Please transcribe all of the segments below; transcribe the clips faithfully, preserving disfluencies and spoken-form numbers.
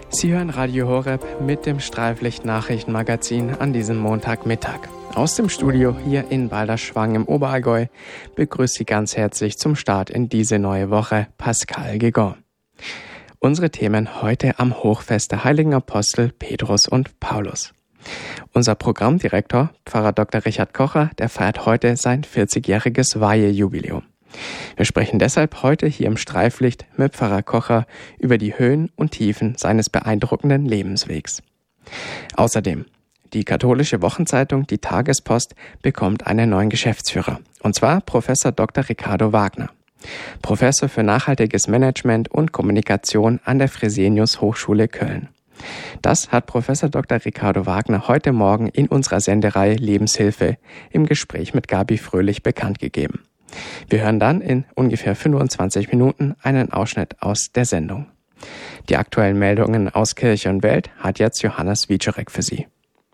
Sie hören Radio Horeb mit dem Streiflicht-Nachrichtenmagazin an diesem Montagmittag. Aus dem Studio hier in Balderschwang im Oberallgäu begrüßt Sie ganz herzlich zum Start in diese neue Woche Pascal Guégan. Unsere Themen heute am Hochfest der heiligen Apostel Petrus und Paulus. Unser Programmdirektor, Pfarrer Doktor Richard Kocher, der feiert heute sein vierzigjähriges Weihejubiläum. Wir sprechen deshalb heute hier im Streiflicht mit Pfarrer Kocher über die Höhen und Tiefen seines beeindruckenden Lebenswegs. Außerdem, die katholische Wochenzeitung Die Tagespost bekommt einen neuen Geschäftsführer, und zwar Professor Doktor Ricardo Wagner, Professor für nachhaltiges Management und Kommunikation an der Fresenius Hochschule Köln. Das hat Professor Doktor Ricardo Wagner heute Morgen in unserer Sendereihe Lebenshilfe im Gespräch mit Gabi Fröhlich bekannt gegeben. Wir hören dann in ungefähr fünfundzwanzig Minuten einen Ausschnitt aus der Sendung. Die aktuellen Meldungen aus Kirche und Welt hat jetzt Johannes Wieczorek für Sie.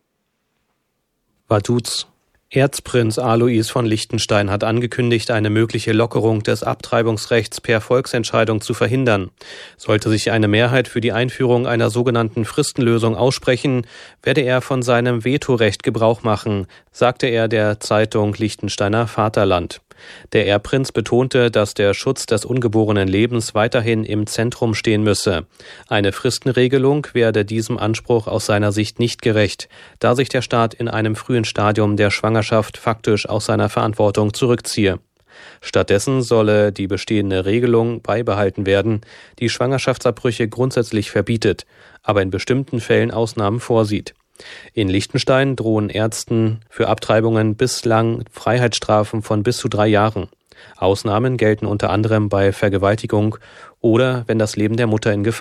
Vaduz. Erzprinz Alois von Liechtenstein hat angekündigt, eine mögliche Lockerung des Abtreibungsrechts per Volksentscheidung zu verhindern. Sollte sich eine Mehrheit für die Einführung einer sogenannten Fristenlösung aussprechen, werde er von seinem Vetorecht Gebrauch machen, sagte er der Zeitung Liechtensteiner Vaterland. Der Erbprinz betonte, dass der Schutz des ungeborenen Lebens weiterhin im Zentrum stehen müsse. Eine Fristenregelung werde diesem Anspruch aus seiner Sicht nicht gerecht, da sich der Staat in einem frühen Stadium der Schwangerschaft faktisch aus seiner Verantwortung zurückziehe. Stattdessen solle die bestehende Regelung beibehalten werden, die Schwangerschaftsabbrüche grundsätzlich verbietet, aber in bestimmten Fällen Ausnahmen vorsieht. In Liechtenstein drohen Ärzten für Abtreibungen bislang Freiheitsstrafen von bis zu drei Jahren. Ausnahmen gelten unter anderem bei Vergewaltigung oder wenn das Leben der Mutter in Gefahr